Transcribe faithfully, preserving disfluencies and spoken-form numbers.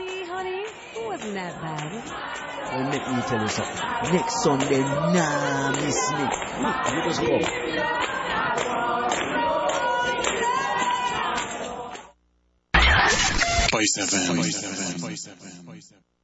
See, honey, it wasn't that bad. Well, let me tell you something. Next Sunday, nah, miss me. You just go. Spice F M.